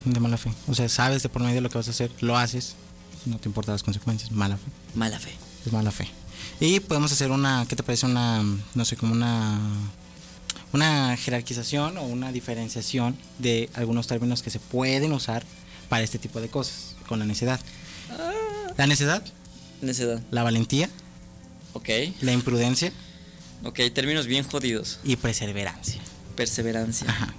De mala fe. O sea, sabes de por medio lo que vas a hacer, lo haces, no te importan las consecuencias. Mala fe. Mala fe. Es mala fe. Y podemos hacer una, ¿qué te parece? Una, no sé, como una jerarquización o una diferenciación de algunos términos que se pueden usar para este tipo de cosas, con la necedad. La necedad, Necedad. la valentía, Ok. la imprudencia Ok, términos bien jodidos. y perseverancia. Perseverancia. Ajá.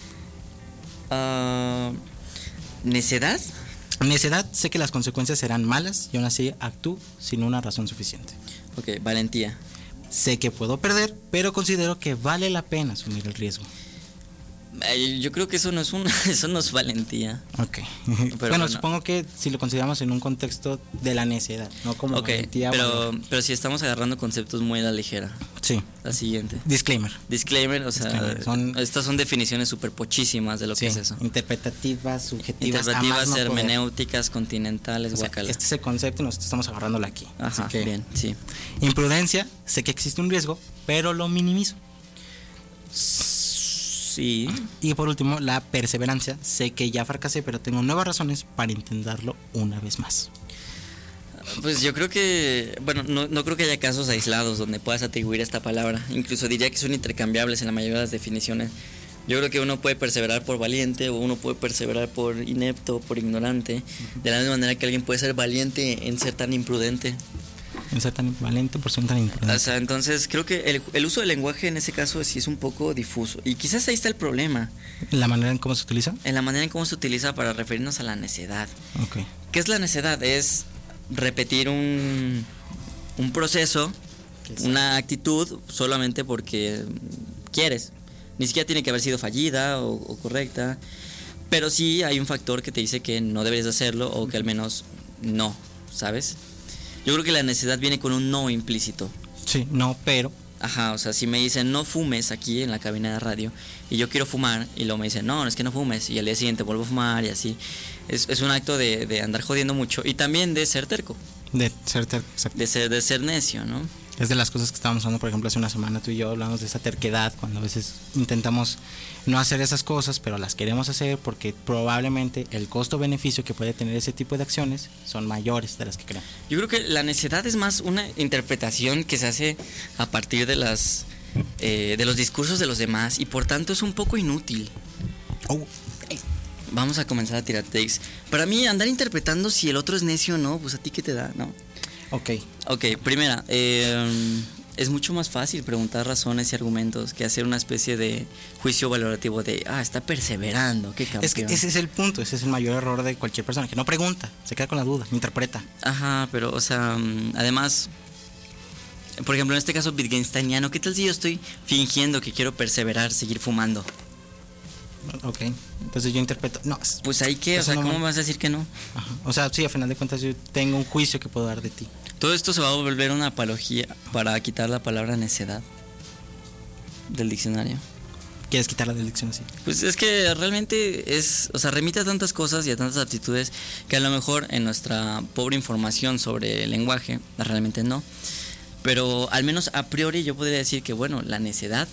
¿Necedad? Necedad, sé que las consecuencias serán malas y aún así actúo sin una razón suficiente. Ok, valentía. Sé que puedo perder, pero considero que vale la pena asumir el riesgo. Yo creo que eso no es eso no es valentía. Ok. Bueno, supongo que si lo consideramos en un contexto de la necedad, no como valentía. Pero si estamos agarrando conceptos muy a la ligera. Sí. La siguiente. Disclaimer, O sea, estas son definiciones súper pochísimas de lo que es eso. Interpretativas, subjetivas, hermenéuticas, continentales, guacala. Este es el concepto y nosotros estamos agarrándolo aquí. Ajá, así que, bien, sí. Imprudencia, sé que existe un riesgo, pero lo minimizo. Sí. Y por último, la perseverancia, sé que ya fracasé, pero tengo nuevas razones para intentarlo una vez más. Pues yo creo que, bueno, no creo que haya casos aislados donde puedas atribuir esta palabra. Incluso diría que son intercambiables en la mayoría de las definiciones. Yo creo que uno puede perseverar por valiente o uno puede perseverar por inepto, por ignorante. De la misma manera que alguien puede ser valiente en ser tan imprudente. En ser tan valiente por ser tan imprudente. O sea, entonces creo que el uso del lenguaje en ese caso sí es un poco difuso. Y quizás ahí está el problema. ¿En la manera en cómo se utiliza? En la manera en cómo se utiliza para referirnos a la necedad. Ok. ¿Qué es la necedad? Es repetir un proceso, una actitud solamente porque quieres. Ni siquiera tiene que haber sido fallida o correcta, pero sí hay un factor que te dice que no deberías hacerlo o que al menos no, ¿sabes? Yo creo que la necedad viene con un no implícito. Sí, no, pero. Ajá, o sea, si me dicen no fumes aquí en la cabina de radio y yo quiero fumar y luego me dicen no, es que no fumes y al día siguiente vuelvo a fumar y así, es un acto de andar jodiendo mucho y también de ser terco. De ser terco, exacto. De ser necio, ¿no? Es de las cosas que estábamos hablando, por ejemplo, hace una semana tú y yo hablamos de esa terquedad, cuando a veces intentamos no hacer esas cosas, pero las queremos hacer porque probablemente el costo-beneficio que puede tener ese tipo de acciones son mayores de las que creemos. Yo creo que la necedad es más una interpretación que se hace a partir de de los discursos de los demás y por tanto es un poco inútil. Vamos a comenzar a tirar takes. Para mí andar interpretando si el otro es necio o no, pues a ti qué te da, ¿no? Ok, primera, es mucho más fácil preguntar razones y argumentos que hacer una especie de juicio valorativo de, está perseverando, qué campeón. Es que ese es el punto, ese es el mayor error de cualquier persona, que no pregunta, se queda con la duda, interpreta. Ajá, pero, o sea, además, por ejemplo, en este caso wittgensteiniano, ¿qué tal si yo estoy fingiendo que quiero perseverar, seguir fumando? Ok, entonces yo interpreto, no. Pues ahí qué, o sea, ¿cómo me vas a decir que no? Ajá. O sea, sí, a final de cuentas yo tengo un juicio que puedo dar de ti. Todo esto se va a volver una apología para quitar la palabra necedad del diccionario. ¿Quieres quitarla del diccionario? Sí. Pues es que realmente remite a tantas cosas y a tantas aptitudes que a lo mejor en nuestra pobre información sobre el lenguaje, realmente no. Pero al menos a priori yo podría decir que, bueno, la necedad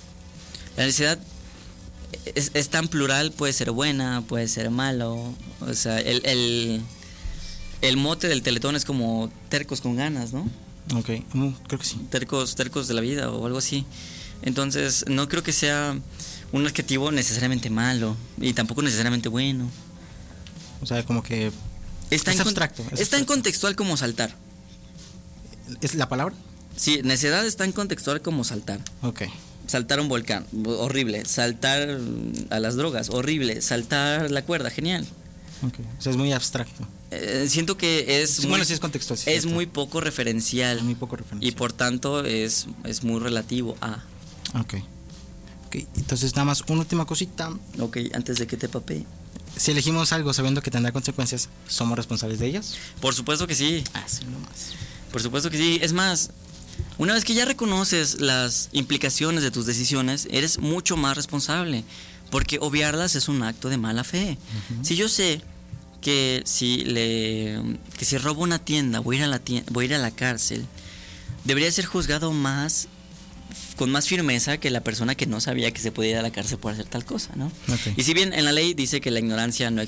es tan plural, puede ser buena, puede ser malo. O sea, el mote del Teletón es como tercos con ganas, ¿no? Ok, creo que sí. Tercos de la vida o algo así. Entonces, no creo que sea un adjetivo necesariamente malo y tampoco necesariamente bueno. O sea, como que es abstracto. Es tan contextual como saltar. ¿Es la palabra? Sí, necedad es tan contextual como saltar. Ok. Saltar un volcán, horrible. Saltar a las drogas, horrible. Saltar la cuerda, genial. Okay. O sea, es muy abstracto. Siento que es bueno, sí es contextual. Sí, es muy poco referencial. Muy poco referencial. Y por tanto es muy relativo a. Ok, entonces nada más una última cosita. Ok, antes de que te papee. Si elegimos algo sabiendo que tendrá consecuencias, ¿somos responsables de ellas? Por supuesto que sí. Así nomás. Por supuesto que sí. Es más, una vez que ya reconoces las implicaciones de tus decisiones, eres mucho más responsable. Porque obviarlas es un acto de mala fe. Uh-huh. Si yo sé que si robo una tienda, voy a ir a la cárcel, debería ser juzgado más con más firmeza que la persona que no sabía que se podía ir a la cárcel por hacer tal cosa, ¿no? Ok. Y si bien en la ley dice que la ignorancia no